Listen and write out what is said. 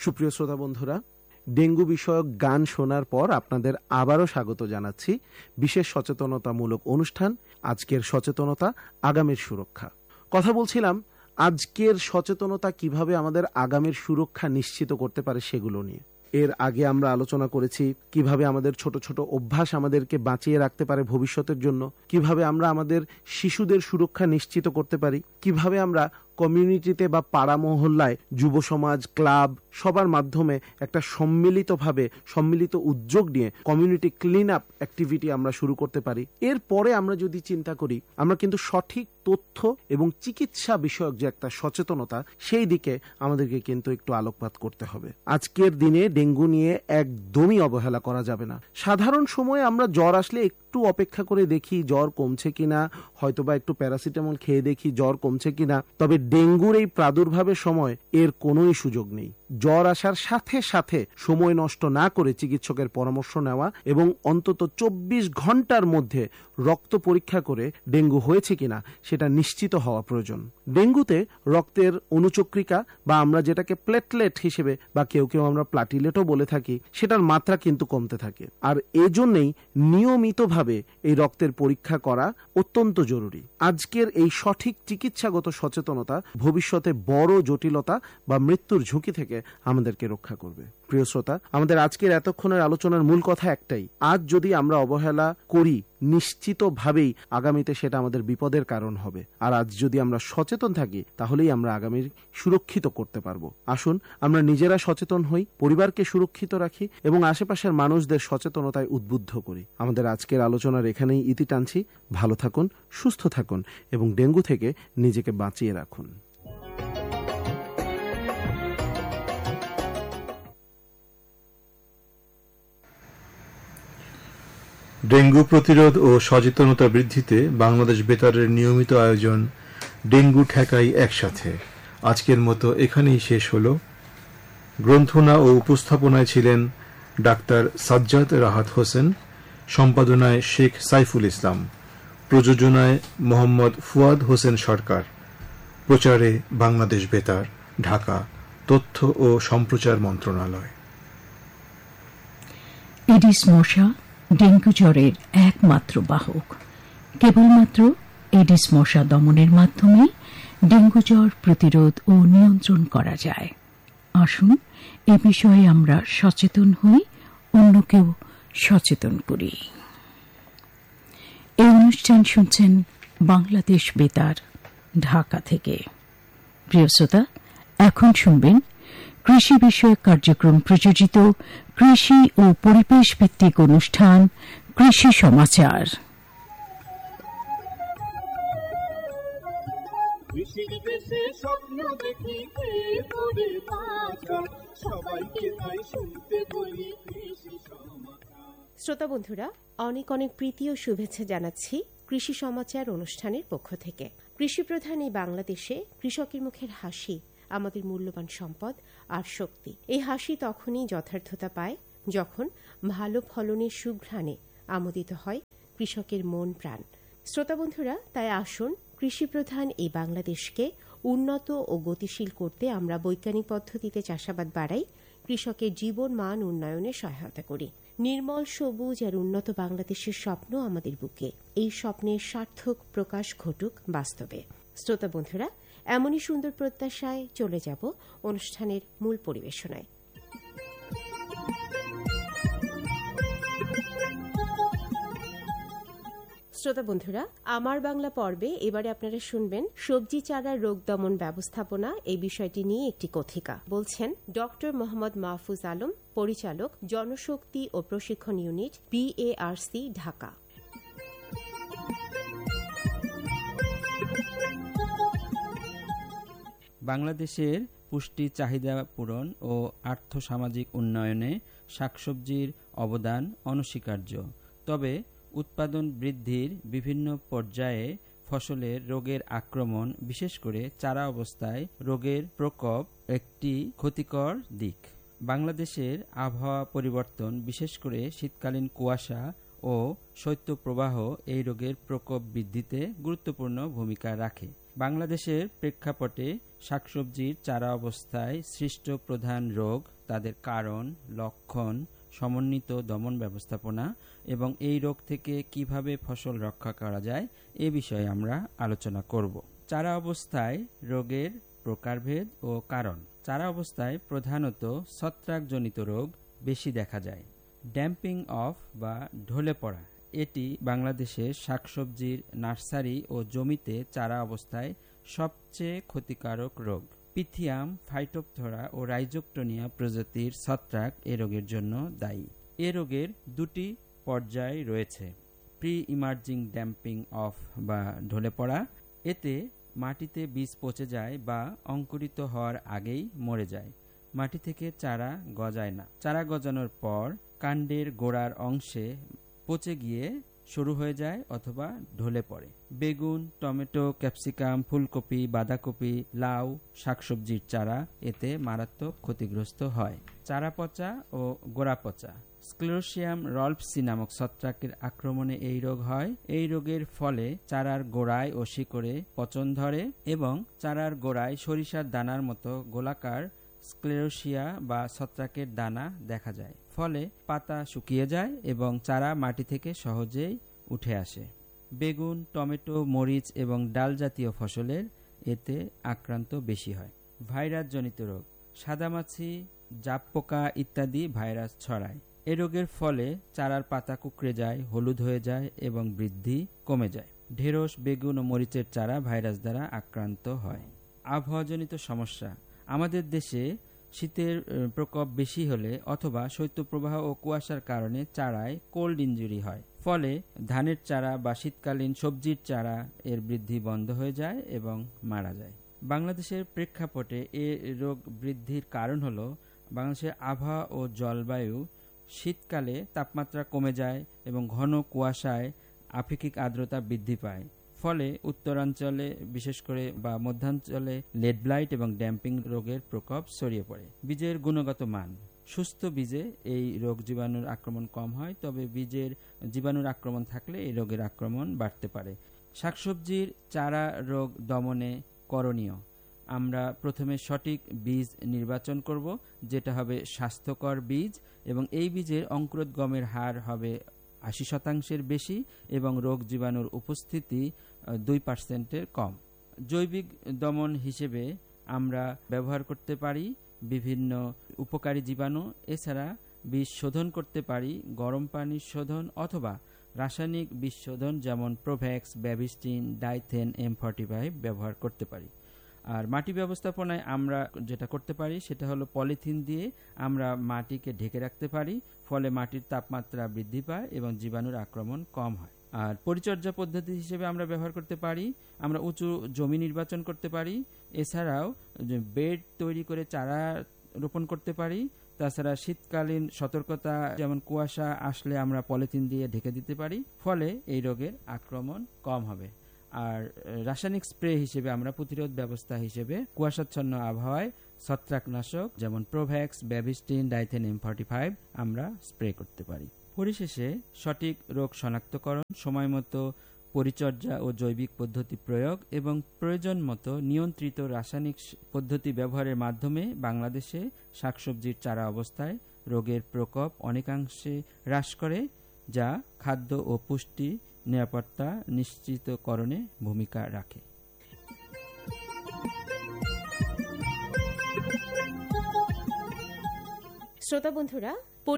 সুপ্রিয় শ্রোতা বন্ধুরা, ডেঙ্গু বিষয়ক গান শোনার পর আপনাদের আবারও স্বাগত জানাচ্ছি বিশেষ সচেতনতামূলক অনুষ্ঠান আজকের সচেতনতা আগামীর সুরক্ষা। কথা বলছিলাম আজকের সচেতনতা কিভাবে আমাদের আগামীর সুরক্ষা নিশ্চিত করতে পারে সেগুলো নিয়ে। এর আগে আমরা আলোচনা করেছি কিভাবে আমাদের ছোট ছোট অভ্যাস আমাদেরকে বাঁচিয়ে রাখতে পারে ভবিষ্যতের জন্য, কিভাবে আমরা আমাদের শিশুদের সুরক্ষা নিশ্চিত করতে পারি, কিভাবে আমরা কমিউনিটিতে বা পাড়া মহল্লায় যুব সমাজ, ক্লাব সবার মাধ্যমে একটা সম্মিলিত উদ্যোগ নিয়ে কমিউনিটি ক্লিন আপ অ্যাক্টিভিটি আমরা শুরু করতে পারি। এরপরে আমরা যদি চিন্তা করি, আমরা কিন্তু সঠিক তথ্য এবং চিকিৎসা বিষয়ক যে একটা সচেতনতা, সেই দিকে আমাদেরকে কিন্তু একটু আলোকপাত করতে হবে। আজকের দিনে ডেঙ্গু নিয়ে একদমই অবহেলা করা যাবে না। সাধারণ সময়ে আমরা জ্বর আসলে একটু অপেক্ষা করে দেখি জ্বর কমছে কিনা, হয়তোবা একটু প্যারাসিটামল খেয়ে দেখি জ্বর কমছে কিনা। তবে ডেঙ্গুর এই প্রাদুর্ভাবের সময় এর কোনোই সুযোগ নেই। জ্বর আসার সাথে সাথে সময় নষ্ট না করে চিকিৎসকের পরামর্শ নেওয়া এবং অন্তত 24 ঘন্টার মধ্যে রক্ত পরীক্ষা করে ডেঙ্গু হয়েছে কিনা সেটা নিশ্চিত হওয়া প্রয়োজন। ডেঙ্গুতে রক্তের অনুচক্রিকা বা আমরা যেটাকে প্লেটলেট হিসেবে বা কেউ কেউ আমরা প্লাটিলেটও বলে থাকি, সেটার মাত্রা কিন্তু কমতে থাকে। আর এজন্যই নিয়মিতভাবে এই রক্তের পরীক্ষা করা অত্যন্ত জরুরি। আজকের এই সঠিক চিকিৎসাগত সচেতনতা ভবিষ্যতে বড় জটিলতা বা মৃত্যুর ঝুঁকি থেকে আমাদেরকে রক্ষা করবে। প্রিয় শ্রোতা, আমাদের আজকের এতক্ষণের আলোচনার মূল কথা একটাই, আজ যদি আমরা অবহেলা করি নিশ্চিতভাবেই আগামীতে সেটা আমাদের বিপদের কারণ হবে। আর আজ যদি আমরা সচেতন থাকি তাহলেই আমরা আগামীর সুরক্ষিত করতে পারবো। আসুন আমরা নিজেরা সচেতন হই, পরিবারকে সুরক্ষিত রাখি এবং আশেপাশের মানুষদের সচেতনতায় উদ্বুদ্ধ করি। আমাদের আজকের আলোচনার এখানেই ইতি টানছি। ভালো থাকুন, সুস্থ থাকুন এবং ডেঙ্গু থেকে নিজেকে বাঁচিয়ে রাখুন। ডেঙ্গু প্রতিরোধ ও সচেতনতা বৃদ্ধিতে বাংলাদেশ বেতারের নিয়মিত আয়োজন ডেঙ্গু ঠেকাই একসাথে আজকের মতো এখানেই শেষ হলো। গ্রন্থনা ও উপস্থাপনায় ছিলেন ডাক্তার সাজ্জাদ রাহাত হোসেন, সম্পাদনায় শেখ সাইফুল ইসলাম, প্রযোজনায় মোহাম্মদ ফুয়াদ হোসেন সরকার, প্রচারে বাংলাদেশ বেতার, ঢাকা, তথ্য ও সম্প্রচার মন্ত্রণালয়। এডিস মশা ডেঙ্গু জ্বরের একমাত্র বাহক। কেবলমাত্র এডিস মশা দমনের মাধ্যমে ডেঙ্গু জ্বর প্রতিরোধ ও নিয়ন্ত্রণ করা যায়। আসুন এ বিষয়ে আমরা সচেতন হই, অন্যকেও সচেতন করি। এই অনুষ্ঠান শুনছেন বাংলাদেশ বেতার, ঢাকা থেকে। প্রিয় শ্রোতা, এখন শুনবেন কৃষি বিষয়ক কার্যক্রম প্রযোজিত কৃষি ও পরিবেশ ভিত্তিক অনুষ্ঠান কৃষি সমাচার। শ্রোতা বন্ধুরা, অনেক অনেক প্রীতি ও শুভেচ্ছা জানাচ্ছি কৃষি সমাচার অনুষ্ঠানের পক্ষ থেকে। কৃষি প্রধান এই বাংলাদেশে কৃষকের মুখের হাসি আমাদের মূল্যবান সম্পদ আর শক্তি। এই হাসি তখনই যথার্থতা পায় যখন ভালো ফলনের সুঘ্রাণে আমোদিত হয় কৃষকের মন প্রাণ। শ্রোতা বন্ধুরা, তাই আসুন কৃষি প্রধান এই বাংলাদেশকে উন্নত ও গতিশীল করতে আমরা বৈজ্ঞানিক পদ্ধতিতে চাষাবাদ বাড়াই, কৃষকের জীবন মান উন্নয়নে সহায়তা করি। নির্মল সবুজ আর উন্নত বাংলাদেশের স্বপ্ন আমাদের বুকে। এই স্বপ্নের সার্থক প্রকাশ ঘটুক বাস্তবে। শ্রোতা বন্ধুরা, এমনই সুন্দর প্রত্যাশায় চলে যাব অনুষ্ঠানের মূল পরিবেশনায়। শ্রোতা বন্ধুরা, আমার বাংলা পর্বে এবারে আপনারা শুনবেন সবজি চারার রোগ দমন ব্যবস্থাপনা, এই বিষয়টি নিয়ে একটি কথিকা। বলছেন ডক্টর মোহাম্মদ মাহফুজ আলম, পরিচালক, জনশক্তি ও প্রশিক্ষণ ইউনিট, BARC, ঢাকা। বাংলাদেশের পুষ্টি চাহিদা পূরণ ও আর্থসামাজিক উন্নয়নে শাকসবজির অবদান অনস্বীকার্য। তবে উৎপাদন বৃদ্ধির বিভিন্ন পর্যায়ে ফসলের রোগের আক্রমণ, বিশেষ করে চারা অবস্থায় রোগের প্রকোপ একটি ক্ষতিকর দিক। বাংলাদেশের আবহাওয়া পরিবর্তন, বিশেষ করে শীতকালীন কুয়াশা ও শৈত্যপ্রবাহ এই রোগের প্রকোপ বৃদ্ধিতে গুরুত্বপূর্ণ ভূমিকা রাখে। বাংলাদেশের প্রেক্ষাপটে শাকসবজির চারা অবস্থায় সৃষ্ট প্রধান রোগ, তাদের কারণ, লক্ষণ, সমন্বিত দমন ব্যবস্থাপনা এবং এই রোগ থেকে কিভাবে ফসল রক্ষা করা যায় এ বিষয়ে আমরা আলোচনা করব। চারা অবস্থায় রোগের প্রকারভেদ ও কারণ। চারা অবস্থায় প্রধানত ছত্রাকজনিত রোগ বেশি দেখা যায়। ড্যাম্পিং অফ বা ঢলে পড়া, এটি বাংলাদেশের শাকসবজির নার্সারি ও জমিতে চারা অবস্থায় সবচেয়ে ক্ষতিকারক রোগ। পিথিয়াম, ফাইটোপথোরা ও রাইজোক্টোনিয়া প্রজাতির ছত্রাক এ রোগের জন্য দায়ী। এ রোগের দুটি পর্যায় রয়েছে: প্রি ইমার্জিং ড্যাম্পিং অফ বা ঢলে পড়া, এতে মাটিতে বীজ পচে যায় বা অঙ্কুরিত হওয়ার আগেই মরে যায়, মাটি থেকে চারা গজায় না। চারা গজানোর পর কাণ্ডের গোড়ার অংশে পচে গিয়ে শুরু হয়ে যায় অথবা ঢলে পড়ে। বেগুন, টমেটো, ক্যাপসিকাম, ফুলকপি, বাঁধাকপি, লাউ শাকসবজির চারা এতে মারাত্মক ক্ষতিগ্রস্ত হয়। চারা পচা ও গোড়া পচা। স্ক্লেরোসিয়াম রল্পসি নামক ছত্রাকের আক্রমণে এই রোগ হয়। এই রোগের ফলে চারার গোড়ায় ও শিকড়ে পচন ধরে এবং চারার গোড়ায় সরিষার দানার মতো গোলাকার স্ক্লেরোসিয়া বা ছত্রাকের দানা দেখা যায়। ফলে পাতা শুকিয়ে যায় এবং চারা মাটি থেকে সহজেই উঠে আসে। বেগুন, টমেটো, মরিচ এবং ডাল জাতীয় ফসলের এতে আক্রান্ত বেশি হয়। ভাইরাসজনিত রোগ, সাদামাছি, জাপ পোকা ইত্যাদি ভাইরাস ছড়ায়। এ রোগের ফলে চারার পাতা কুঁকড়ে যায়, হলুদ হয়ে যায় এবং বৃদ্ধি কমে যায়। ঢেঁড়স, বেগুন ও মরিচের চারা ভাইরাস দ্বারা আক্রান্ত হয়। আবহাওয়াজনিত সমস্যা, আমাদের দেশে শীতের প্রকোপ বেশি হলে অথবা শৈত্যপ্রবাহ ও কুয়াশার কারণে চারায় কোল্ড ইনজুরি হয়। ফলে ধানের চারা বা শীতকালীন সবজির চারা এর বৃদ্ধি বন্ধ হয়ে যায় এবং মারা যায়। বাংলাদেশের প্রেক্ষাপটে এ রোগ বৃদ্ধির কারণ হল বাংলাদেশের আবহাওয়া ও জলবায়ু। শীতকালে তাপমাত্রা কমে যায় এবং ঘন কুয়াশায় আপেক্ষিক আর্দ্রতা বৃদ্ধি পায়। ফলে উত্তরাঞ্চলে বিশেষ করে বা মধ্যাঞ্চলে লেড ব্লাইট এবং ড্যাম্পিং রোগের প্রকোপ ছড়িয়ে পড়ে। বীজের গুণগত মান, সুস্থ বীজে এই রোগ জীবাণুর আক্রমণ কম হয়, তবে বীজের জীবাণুর আক্রমণ থাকলে এই রোগের আক্রমণ বাড়তে পারে। শাকসবজির চারা রোগ দমনে করণীয়, আমরা প্রথমে সঠিক বীজ নির্বাচন করব, যেটা হবে স্বাস্থ্যকর বীজ এবং এই বীজের অঙ্কুরোদ্গমের হার হবে ৮০% বেশি এবং রোগ জীবাণুর উপস্থিতি 2% কম। জৈবিক দমন হিসেবে আমরা ব্যবহার করতে পারি বিভিন্ন উপকারী জীবাণু। এছাড়া বিষ শোধন করতে পারি গরম পানির শোধন অথবা রাসায়নিক বিষ শোধন, যেমন প্রোভ্যাক্স, ব্যাবিস্টিন, ডাইথেন, M45 ব্যবহার করতে পারি। আর মাটি ব্যবস্থাপনায় আমরা যেটা করতে পারি সেটা হলো পলিথিন দিয়ে আমরা মাটিকে ঢেকে রাখতে পারি, ফলে মাটির তাপমাত্রা বৃদ্ধি পায় এবং জীবাণুর আক্রমণ কম হয়। আর পরিচর্যা পদ্ধতি হিসেবে আমরা ব্যবহার করতে পারি, আমরা উঁচু জমি নির্বাচন করতে পারি, এছাড়াও বেড তৈরি করে চারা রোপণ করতে পারি। তাছাড়া শীতকালীন সতর্কতা, যেমন কুয়াশা আসলে আমরা পলিথিন দিয়ে ঢেকে দিতে পারি, ফলে এই রোগের আক্রমণ কম হবে। আর রাসায়নিক স্প্রে হিসেবে আমরা প্রতিরোধ ব্যবস্থা হিসেবে কুয়াশাচ্ছন্ন আবহাওয়ায় ছত্রাকনাশক যেমন প্রোভ্যাক্স, ব্যাবিস্টিন, ডাইথেন, M45 আমরা স্প্রে করতে পারি। পরিশেষে সঠিক রোগ শনাক্তকরণ, সময় মতো পরিচর্যা ও জৈবিক পদ্ধতি প্রয়োগ এবং প্রয়োজন মতো নিয়ন্ত্রিত রাসায়নিক পদ্ধতি ব্যবহারের মাধ্যমে বাংলাদেশে শাকসবজির চারা অবস্থায় রোগের প্রকোপ অনেকাংশে হ্রাস করে, যা খাদ্য ও পুষ্টি নিরাপত্তা নিশ্চিতকরণে ভূমিকা রাখে। শ্রোতা বন্ধুরা,